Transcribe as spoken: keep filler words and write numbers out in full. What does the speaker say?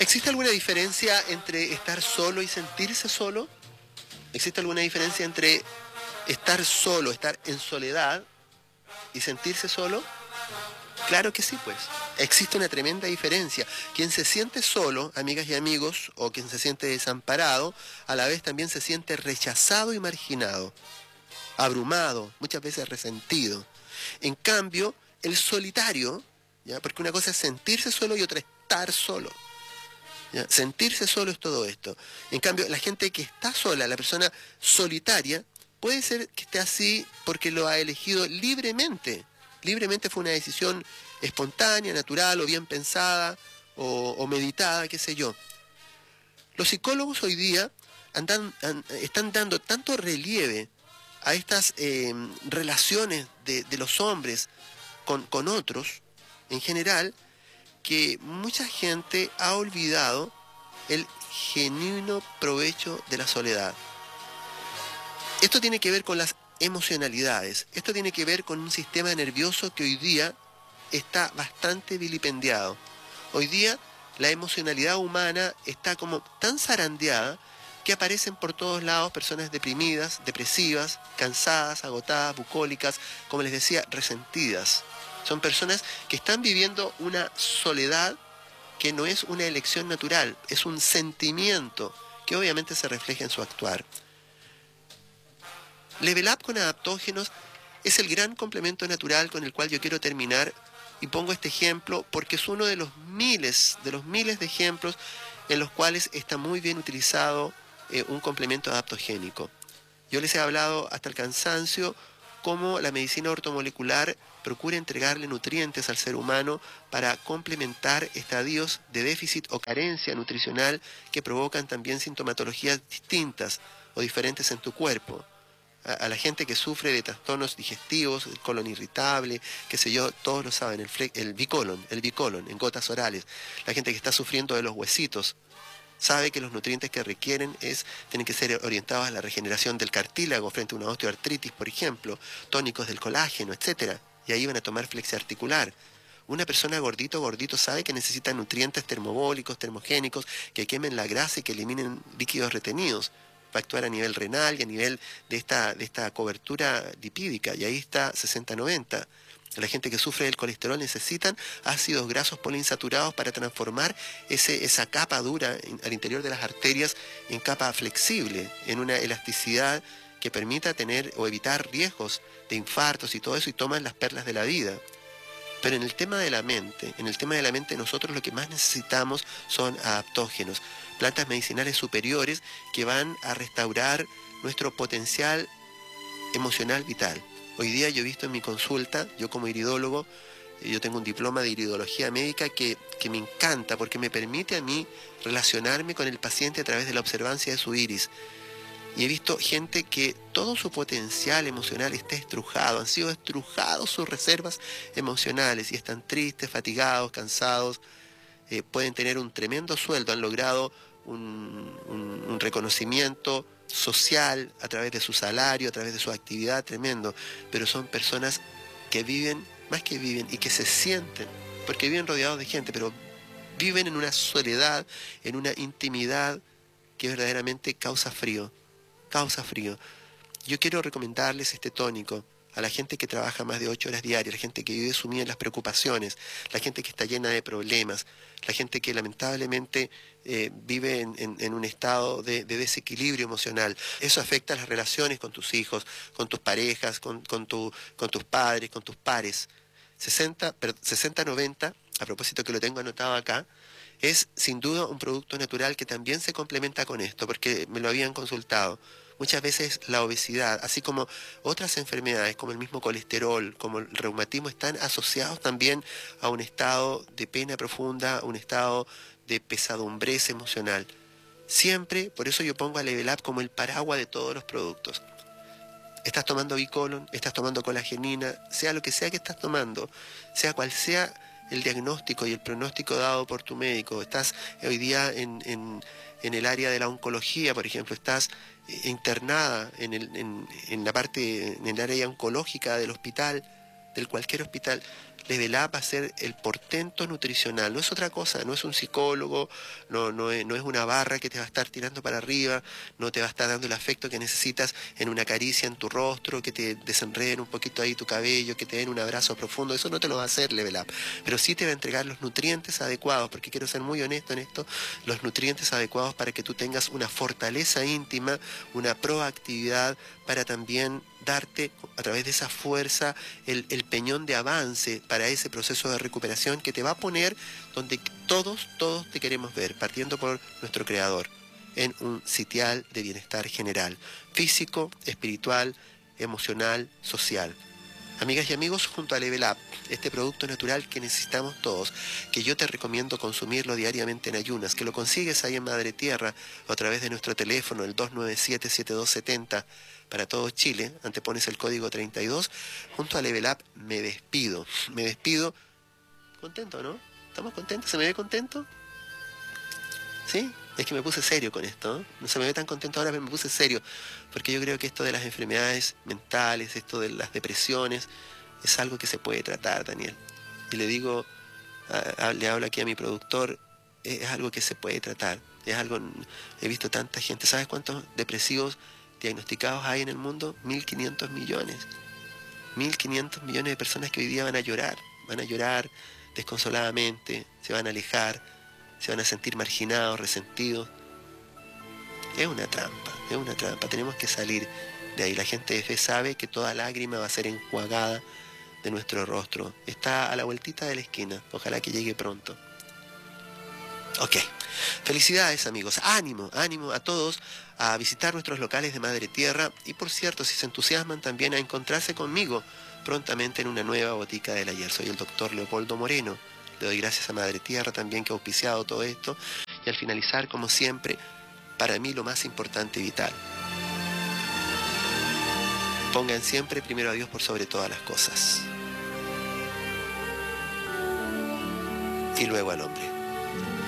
¿Existe alguna diferencia entre estar solo y sentirse solo? ¿Existe alguna diferencia entre estar solo, estar en soledad y sentirse solo? Claro que sí, pues. Existe una tremenda diferencia. Quien se siente solo, amigas y amigos, o quien se siente desamparado, a la vez también se siente rechazado y marginado, abrumado, muchas veces resentido. En cambio, el solitario, ¿ya? Porque una cosa es sentirse solo y otra es estar solo. ¿Ya? Sentirse solo es todo esto. En cambio, la gente que está sola, la persona solitaria, puede ser que esté así porque lo ha elegido libremente. Libremente fue una decisión espontánea, natural o bien pensada o, o meditada, qué sé yo. Los psicólogos hoy día andan, an, están dando tanto relieve a estas eh, relaciones de, de los hombres con, con otros en general, que mucha gente ha olvidado el genuino provecho de la soledad. Esto tiene que ver con las emocionalidades. Esto tiene que ver con un sistema nervioso que hoy día está bastante vilipendiado. Hoy día la emocionalidad humana está como tan zarandeada que aparecen por todos lados personas deprimidas, depresivas, cansadas, agotadas, bucólicas, como les decía, resentidas. Son personas que están viviendo una soledad que no es una elección natural, es un sentimiento que obviamente se refleja en su actuar. Level Up con adaptógenos es el gran complemento natural con el cual yo quiero terminar, y pongo este ejemplo porque es uno de los miles, de los miles de ejemplos en los cuales está muy bien utilizado eh, un complemento adaptogénico. Yo les he hablado hasta el cansancio cómo la medicina ortomolecular procura entregarle nutrientes al ser humano para complementar estadios de déficit o carencia nutricional que provocan también sintomatologías distintas o diferentes en tu cuerpo. A, a la gente que sufre de trastornos digestivos, el colon irritable, qué sé yo, todos lo saben, el, fle el bicolon, el bicolon en gotas orales. La gente que está sufriendo de los huesitos sabe que los nutrientes que requieren es, tienen que ser orientados a la regeneración del cartílago frente a una osteoartritis, por ejemplo, tónicos del colágeno, etcétera. Y ahí van a tomar flexiarticular. Una persona gordito, gordito sabe que necesita nutrientes termobólicos, termogénicos, que quemen la grasa y que eliminen líquidos retenidos, para actuar a nivel renal y a nivel de esta, de esta cobertura lipídica. Y ahí está sesenta noventa. La gente que sufre del colesterol necesitan ácidos grasos poliinsaturados para transformar ese, esa capa dura en, al interior de las arterias en capa flexible, en una elasticidad que permita tener o evitar riesgos de infartos y todo eso, y toman las perlas de la vida. Pero en el tema de la mente, en el tema de la mente nosotros lo que más necesitamos son adaptógenos, plantas medicinales superiores que van a restaurar nuestro potencial emocional vital. Hoy día yo he visto en mi consulta, yo como iridólogo, yo tengo un diploma de iridología médica que, que me encanta porque me permite a mí relacionarme con el paciente a través de la observancia de su iris. Y he visto gente que todo su potencial emocional está estrujado, han sido estrujados sus reservas emocionales y están tristes, fatigados, cansados, eh, pueden tener un tremendo sueldo, han logrado un, un, un reconocimiento social a través de su salario, a través de su actividad, tremendo, pero son personas que viven, más que viven, y que se sienten, porque viven rodeados de gente, pero viven en una soledad, en una intimidad que verdaderamente causa frío, causa frío. Yo quiero recomendarles este tónico a la gente que trabaja más de ocho horas diarias, la gente que vive sumida en las preocupaciones, la gente que está llena de problemas, la gente que lamentablemente eh, vive en, en, en un estado de, de desequilibrio emocional. Eso afecta a las relaciones con tus hijos, con tus parejas, con, con, tu, con tus padres, con tus pares. sesenta noventa, a propósito que lo tengo anotado acá, es sin duda un producto natural que también se complementa con esto, porque me lo habían consultado. Muchas veces la obesidad, así como otras enfermedades como el mismo colesterol, como el reumatismo, están asociados también a un estado de pena profunda, a un estado de pesadumbrez emocional. Siempre, por eso yo pongo a Level Up como el paraguas de todos los productos. Estás tomando bicolon, estás tomando colagenina, sea lo que sea que estás tomando, sea cual sea el diagnóstico y el pronóstico dado por tu médico. Estás hoy día en, en, en el área de la oncología, por ejemplo, estás internada en, el, en, en la parte, en el área oncológica del hospital, del cualquier hospital. Level Up va a ser el portento nutricional, no es otra cosa, no es un psicólogo, no, no, es, no es una barra que te va a estar tirando para arriba, no te va a estar dando el afecto que necesitas en una caricia en tu rostro, que te desenreden un poquito ahí tu cabello, que te den un abrazo profundo, eso no te lo va a hacer Level Up, pero sí te va a entregar los nutrientes adecuados, porque quiero ser muy honesto en esto, los nutrientes adecuados para que tú tengas una fortaleza íntima, una proactividad para también darte a través de esa fuerza el, el peñón de avance para ese proceso de recuperación que te va a poner donde todos, todos te queremos ver, partiendo por nuestro creador, en un sitial de bienestar general, físico, espiritual, emocional, social. Amigas y amigos, junto a Level Up, este producto natural que necesitamos todos, que yo te recomiendo consumirlo diariamente en ayunas, que lo consigues ahí en Madre Tierra o a través de nuestro teléfono, el dos nueve siete, siete dos siete cero, para todo Chile, antepones el código treinta y dos, junto a Level Up me despido, me despido, contento, ¿no? ¿Estamos contentos? ¿Se me ve contento? ¿Sí? Es que me puse serio con esto, ¿no? No se me ve tan contento ahora, pero me puse serio, porque yo creo que esto de las enfermedades mentales, esto de las depresiones, es algo que se puede tratar, Daniel. Y le digo, a, a, le hablo aquí a mi productor, es, es algo que se puede tratar, es algo, he visto tanta gente, ¿sabes cuántos depresivos diagnosticados hay en el mundo? mil quinientos millones. mil quinientos millones de personas que hoy día van a llorar, van a llorar desconsoladamente, se van a alejar, se van a sentir marginados, resentidos. Es una trampa, es una trampa, tenemos que salir de ahí. La gente de fe sabe que toda lágrima va a ser enjuagada de nuestro rostro. Está a la vueltita de la esquina, ojalá que llegue pronto. Ok, felicidades amigos, ánimo, ánimo a todos a visitar nuestros locales de Madre Tierra y por cierto, si se entusiasman también a encontrarse conmigo prontamente en una nueva botica del ayer. Soy el doctor Leopoldo Moreno, le doy gracias a Madre Tierra también que ha auspiciado todo esto y al finalizar, como siempre, para mí lo más importante y vital. Pongan siempre primero a Dios por sobre todas las cosas y luego al hombre.